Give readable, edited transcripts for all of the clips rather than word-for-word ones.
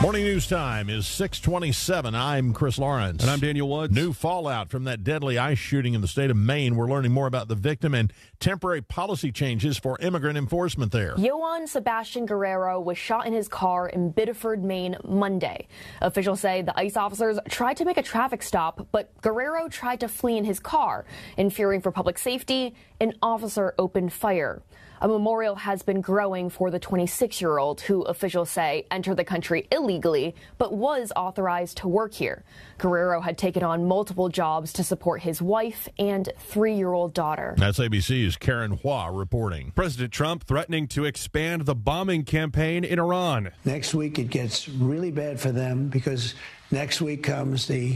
Morning news time is 6:27. I'm Chris Lawrence. And I'm Daniel Woods. New fallout from that deadly ICE shooting in the state of Maine. We're learning more about the victim and temporary policy changes for immigrant enforcement there. Johann Sebastian Guerrero was shot in his car in Biddeford, Maine, Monday. Officials say the ICE officers tried to make a traffic stop, but Guerrero tried to flee in his car. In fearing for public safety, an officer opened fire. A memorial has been growing for the 26-year-old who officials say entered the country illegally but was authorized to work here. Guerrero had taken on multiple jobs to support his wife and 3-year-old daughter. That's ABC's Karen Hua reporting. President Trump threatening to expand the bombing campaign in Iran. Next week it gets really bad for them because next week comes the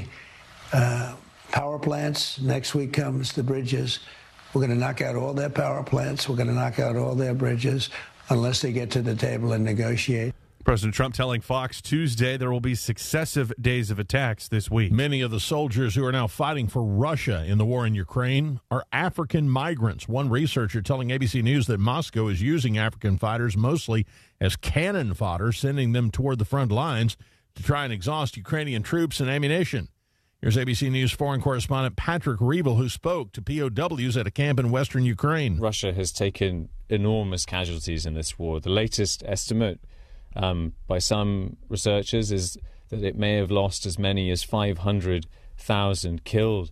power plants, next week comes the bridges. We're going to knock out all their power plants. We're going to knock out all their bridges unless they get to the table and negotiate. President Trump telling Fox Tuesday there will be successive days of attacks this week. Many of the soldiers who are now fighting for Russia in the war in Ukraine are African migrants. One researcher telling ABC News that Moscow is using African fighters mostly as cannon fodder, sending them toward the front lines to try and exhaust Ukrainian troops and ammunition. Here's ABC News foreign correspondent Patrick Reevell, who spoke to POWs at a camp in western Ukraine. Russia has taken enormous casualties in this war. The latest estimate by some researchers is that it may have lost as many as 500,000 killed,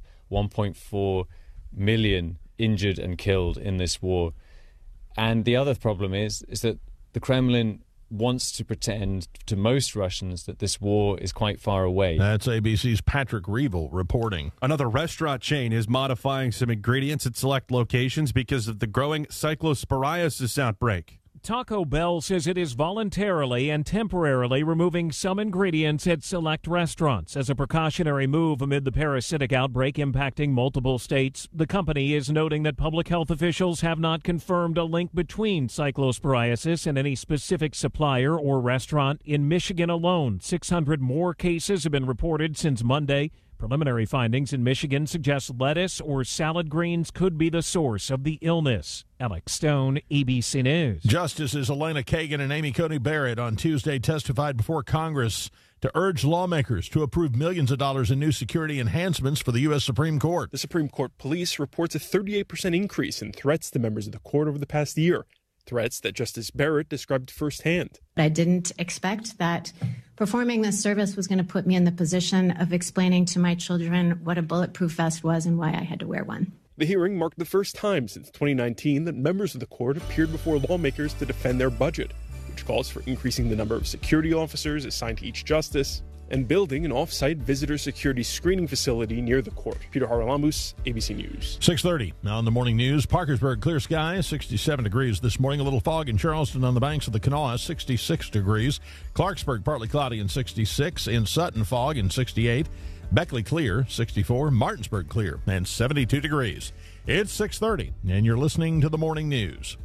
1.4 million injured and killed in this war. And the other problem is that the Kremlin wants to pretend to most Russians that this war is quite far away. That's ABC's Patrick Reevell reporting. Another restaurant chain is modifying some ingredients at select locations because of the growing cyclosporiasis outbreak. Taco Bell says it is voluntarily and temporarily removing some ingredients at select restaurants as a precautionary move amid the parasitic outbreak impacting multiple states. The company is noting that public health officials have not confirmed a link between cyclosporiasis and any specific supplier or restaurant. In Michigan alone, 600 more cases have been reported since Monday. Preliminary findings in Michigan suggest lettuce or salad greens could be the source of the illness. Alex Stone, ABC News. Justices Elena Kagan and Amy Coney Barrett on Tuesday testified before Congress to urge lawmakers to approve millions of dollars in new security enhancements for the U.S. Supreme Court. The Supreme Court Police reports a 38% increase in threats to members of the court over the past year. Threats that Justice Barrett described firsthand. I didn't expect that performing this service was going to put me in the position of explaining to my children what a bulletproof vest was and why I had to wear one. The hearing marked the first time since 2019 that members of the court appeared before lawmakers to defend their budget, which calls for increasing the number of security officers assigned to each justice and building an off-site visitor security screening facility near the court. Peter Haralamus, ABC News. 6:30 now in the morning news. Parkersburg, clear skies, 67 degrees this morning. A little fog in Charleston on the banks of the Kanawha, 66 degrees. Clarksburg, partly cloudy and 66. In Sutton, fog and 68. Beckley, clear, 64. Martinsburg, clear and 72 degrees. It's 6:30, and you're listening to the morning news.